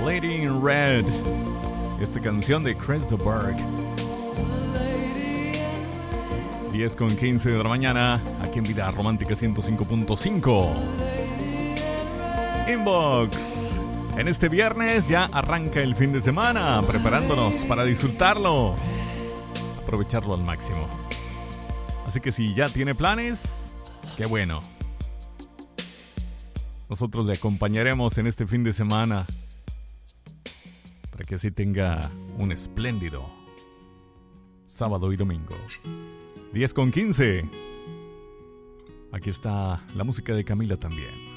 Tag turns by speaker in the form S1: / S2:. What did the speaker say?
S1: Lady in Red. Esta canción de Chris de Burgh. 10:15 de la mañana, aquí en Vida Romántica 105.5. Inbox. En este viernes ya arranca el fin de semana, preparándonos para disfrutarlo, aprovecharlo al máximo. Así que si ya tiene planes, qué bueno. Nosotros le acompañaremos en este fin de semana para que así tenga un espléndido sábado y domingo. 10:15. Aquí está la música de Camila también.